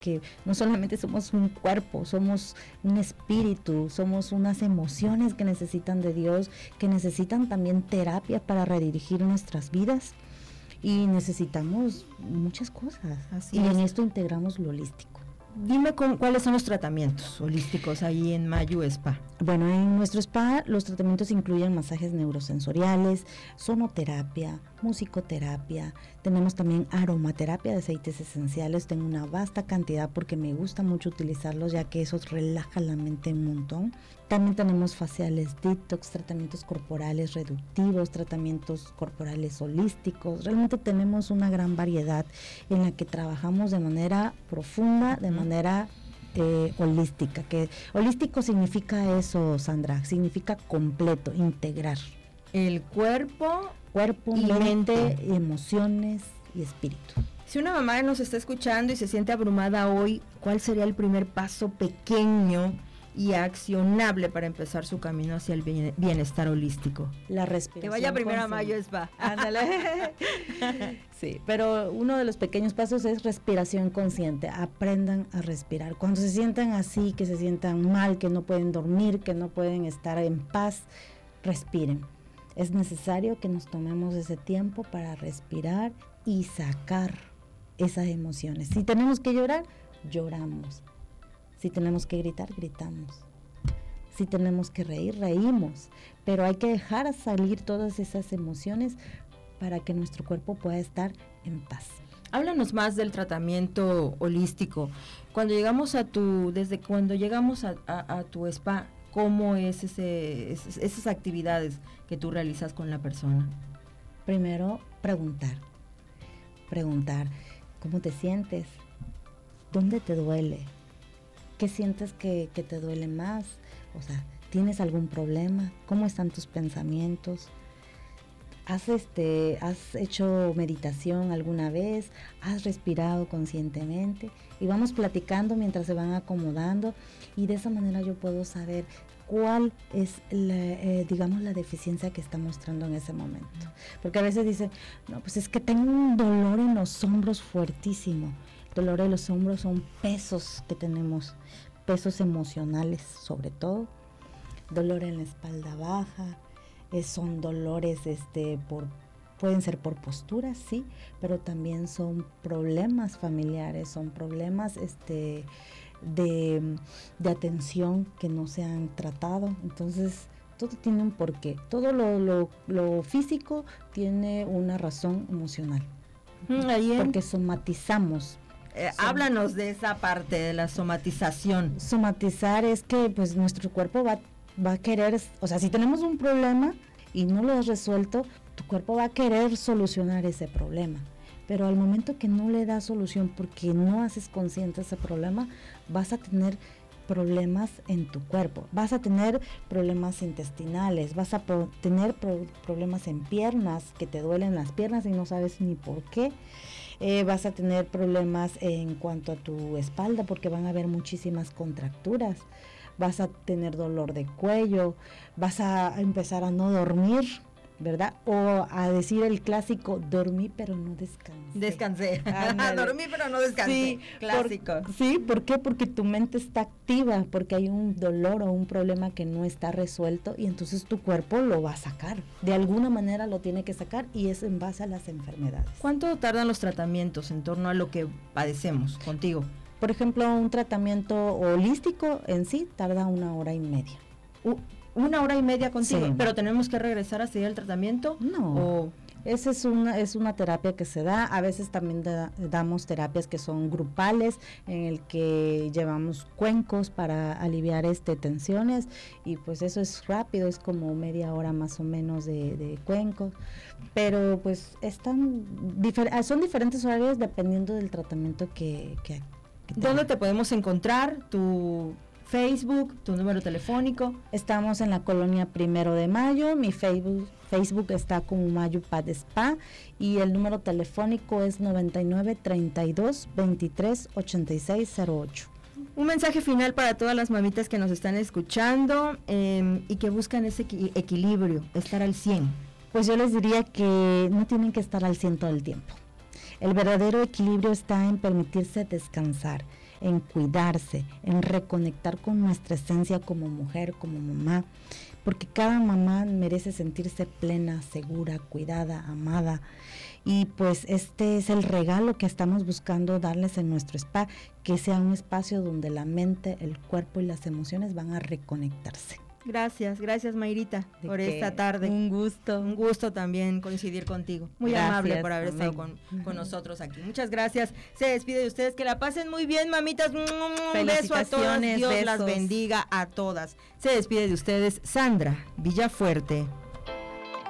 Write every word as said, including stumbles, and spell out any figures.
que no solamente somos un cuerpo, somos un espíritu, somos unas emociones que necesitan de Dios, que necesitan también terapia para redirigir nuestras vidas, y necesitamos muchas cosas. Así y es. En esto integramos lo holístico. Dime con, cuáles son los tratamientos holísticos ahí en Mayu Spa. Bueno, en nuestro spa los tratamientos incluyen masajes neurosensoriales, sonoterapia, musicoterapia, tenemos también aromaterapia de aceites esenciales. Tengo una vasta cantidad porque me gusta mucho utilizarlos, ya que eso relaja la mente un montón. También tenemos faciales detox, tratamientos corporales reductivos, tratamientos corporales holísticos. Realmente tenemos una gran variedad en la que trabajamos de manera profunda, de manera eh, holística. Que holístico significa eso, Sandra, significa completo, integrar. El cuerpo, cuerpo, y mente, mente, emociones y espíritu. Si una mamá nos está escuchando y se siente abrumada hoy, ¿cuál sería el primer paso pequeño y accionable para empezar su camino hacia el bienestar holístico? La respiración. Que vaya primero a Mayu Spa. Ándale. Sí, pero uno de los pequeños pasos es respiración consciente. Aprendan a respirar. Cuando se sientan así, que se sientan mal, que no pueden dormir, que no pueden estar en paz, respiren. Es necesario que nos tomemos ese tiempo para respirar y sacar esas emociones. Si tenemos que llorar, lloramos. Si tenemos que gritar, gritamos. Si tenemos que reír, reímos. Pero hay que dejar salir todas esas emociones para que nuestro cuerpo pueda estar en paz. Háblanos más del tratamiento holístico. Cuando llegamos a tu, desde cuando llegamos a, a, a tu spa, ¿cómo es ese, es, esas actividades que tú realizas con la persona? Primero, preguntar. Preguntar, ¿cómo te sientes? ¿Dónde te duele? ¿Qué sientes que, que te duele más? O sea, ¿tienes algún problema? ¿Cómo están tus pensamientos? ¿Has, este, ¿Has hecho meditación alguna vez? ¿Has respirado conscientemente? Y vamos platicando mientras se van acomodando, y de esa manera yo puedo saber cuál es, la, eh, digamos, la deficiencia que está mostrando en ese momento. Porque a veces dicen, no, pues es que tengo un dolor en los hombros fuertísimo. El dolor de los hombros son pesos que tenemos, pesos emocionales sobre todo, dolor en la espalda baja, eh, son dolores este por pueden ser por posturas, sí, pero también son problemas familiares, son problemas este de, de atención que no se han tratado. Entonces todo tiene un porqué, todo lo, lo, lo físico tiene una razón emocional, Ahí en... porque somatizamos. Eh, háblanos de esa parte de la somatización. Somatizar es que pues nuestro cuerpo va, va a querer, o sea, si tenemos un problema y no lo has resuelto, tu cuerpo va a querer solucionar ese problema, pero al momento que no le das solución porque no haces consciente ese problema, vas a tener problemas en tu cuerpo, vas a tener problemas intestinales, vas a pro- tener pro- problemas en piernas, que te duelen las piernas y no sabes ni por qué. Eh, vas a tener problemas en cuanto a tu espalda porque van a haber muchísimas contracturas, vas a tener dolor de cuello, vas a empezar a no dormir, ¿verdad? O a decir el clásico, dormí pero no descansé. Descansé, dormí pero no descansé, sí, clásico. Por, sí, ¿por qué? Porque tu mente está activa, porque hay un dolor o un problema que no está resuelto y entonces tu cuerpo lo va a sacar, de alguna manera lo tiene que sacar y es en base a las enfermedades. ¿Cuánto tardan los tratamientos en torno a lo que padecemos contigo? Por ejemplo, un tratamiento holístico en sí tarda una hora y media. Uh, Una hora y media contigo, sí. ¿Pero tenemos que regresar a seguir el tratamiento? No, o... esa es una, es una terapia que se da. A veces también da, damos terapias que son grupales, en el que llevamos cuencos para aliviar este tensiones, y pues eso es rápido, es como media hora más o menos de, de cuencos, pero pues están difer- son diferentes horarios dependiendo del tratamiento que, que, que ¿Dónde te podemos encontrar? Tu Facebook, tu número telefónico. Estamos en la colonia Primero de Mayo, mi Facebook, Facebook está como Mayu Pad Spa y el número telefónico es noventa y nueve, treinta y dos, veintitrés, ochenta y seis cero ocho. Un mensaje final para todas las mamitas que nos están escuchando eh, y que buscan ese equi- equilibrio, estar al cien. Pues yo les diría que no tienen que estar al cien todo el tiempo. El verdadero equilibrio está en permitirse descansar, en cuidarse, en reconectar con nuestra esencia como mujer, como mamá, porque cada mamá merece sentirse plena, segura, cuidada, amada. Y pues este es el regalo que estamos buscando darles en nuestro spa, que sea un espacio donde la mente, el cuerpo y las emociones van a reconectarse. Gracias, gracias Mayrita por esta tarde. Un gusto. Un gusto también coincidir contigo. Muy gracias, amable por haber amén. estado con, con nosotros aquí. Muchas gracias. Se despide de ustedes. Que la pasen muy bien, mamitas. Un beso a todas. Dios besos. Las bendiga a todas. Se despide de ustedes Sandra Villafuerte.